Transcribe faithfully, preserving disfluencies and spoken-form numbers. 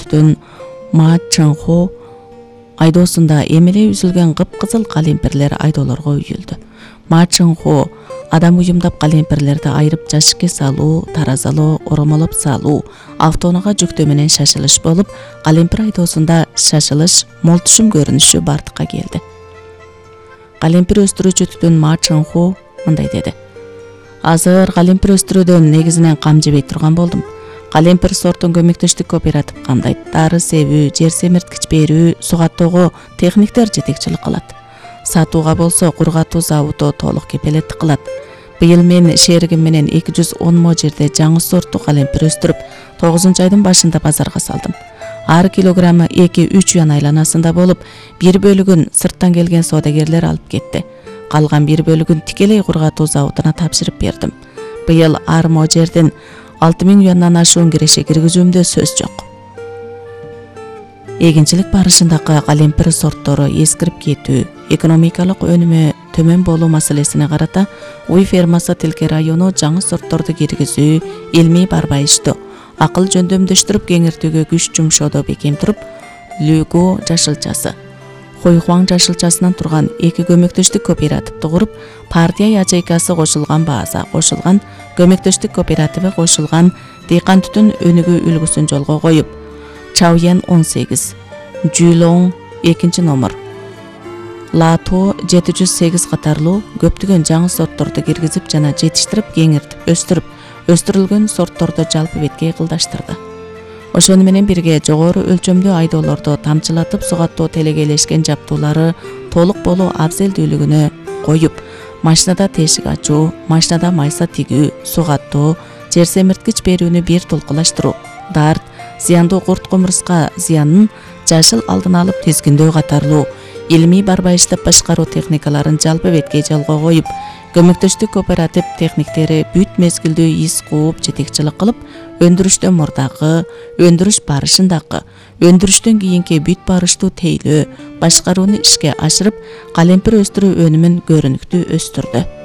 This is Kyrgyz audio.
түтүтөн Ма Чыңхо айдоосунда эмеле үзүлгөн кыпкызыл калемпирлер айдоолорго үйүлдү. Ма Чыңхо адам уюмдап калемпирлерди айырып жашикке салуу, таразалоо, оромолоп салуу, автоунага жүктөө менен шашылыш болуп, калемпир айдоосунда шашылыш, молтушум көрүнүшү бардыкка келди. Калемпир өстүрүүчү түтүн Ма Чыңхо мындай деди: Азыр калемпир өстүрүүдөн негизинен кам жебей турган болдум. Калемпир сортун көмөктөштүк кооператив камдайт. Дары себүү, жер семирткич берүү, сугаттоого техниктер жетекчилик кылат. Сатууга болсо кургатуу заводу толук кепелеттик кылат. Быйыл мен шеригим менен эки жүз он мо жерде жаңы сорттуу калемпир өстүрүп, тогузунчу айдын башында базарга салдым. Ар килограммы эки үч юан айланасында болуп, бир бөлүгүн сырттан келген соодагерлер алып кетти. Калган бир бөлүгүн тикелей кургатуу заводуна тапшырып бердим. Быйыл ар мо жерден алты миң юандан ашуун киреше киргизүүмдө сөз жок. Эгинчилик барышындагы калемпир сорттору эскирип кетүү, экономикалык өнүмү төмөн болуу маселесине карата Уй фермасы Тилке району жаңы сортторду киргизүү, илмий барбайыштуу, акыл жөндөмдөштүрүп кеңиртүүгө күч жумшоодо бекем туруп, Лүгө жашылчасы, Хойхуаң жашылчасынан турган эки көмөктөштүк кооперативди куруп, партия ячейкасы кошулган база кошулган, көмөктөштүк кооперативи кошулган, дыйкан түтүн өнүгүү үлгүсүн жолго коюп, Чаоян он сегиз, Жүлоң экинчи номер, Лато жети жүз сегиз катарлуу көптөгөн жаңы сортторду киргизип жана жетиштирип, кеңиртип, өстүрүп, өстүрүлгөн сортторду жалпы бетке кылдаштырды. Ошону менен бирге жогору өлчөмдүү айдоолорду тамчылатып сугаттоо телегейлешкен жаптуулары толук болуу абзелдүүлүгүнө коюп, машинада тешик ачуу, машинада майса тигүү, сугаттоо, жер семирткич берүүнү бир толкулаштыруу, дарт, зыяндуу курт кумурска зыянын жашыл алдын алып тизгиндөө катарлуу илмий барбайыштап башкаруу техникаларын жалпы бетке жолго коюп, көмөктөштүк кооператив техниктери бүт мезгилдүү из кууп жетекчилик кылып, өндүрүштөн мурдагы, өндүрүш барышындагы, өндүрүштөн кийинки бүт барыштуу тейлөө, башкарууну ишке ашырып, калемпир өстүрүү өнүмүн көрүнүктүү өстүрдү.